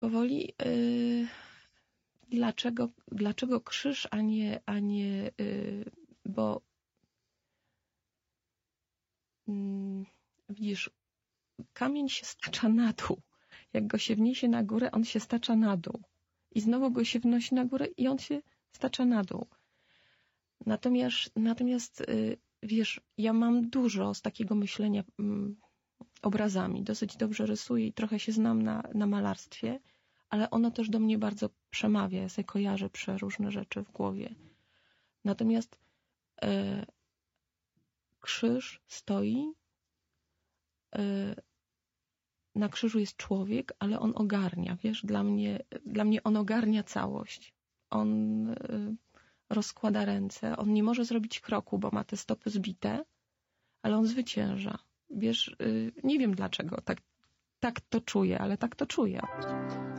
Powoli, dlaczego krzyż, a nie bo widzisz, kamień się stacza na dół. Jak go się wniesie na górę, on się stacza na dół. I znowu go się wnosi na górę i on się stacza na dół. Natomiast wiesz, ja mam dużo z takiego myślenia obrazami. Dosyć dobrze rysuję i trochę się znam na malarstwie, ale ono też do mnie bardzo przemawia. Ja sobie kojarzę przeróżne rzeczy w głowie. Natomiast krzyż stoi, na krzyżu jest człowiek, ale on ogarnia, wiesz, dla mnie on ogarnia całość. On rozkłada ręce, on nie może zrobić kroku, bo ma te stopy zbite, ale on zwycięża. Wiesz, nie wiem dlaczego, tak to czuję, ale tak to czuję.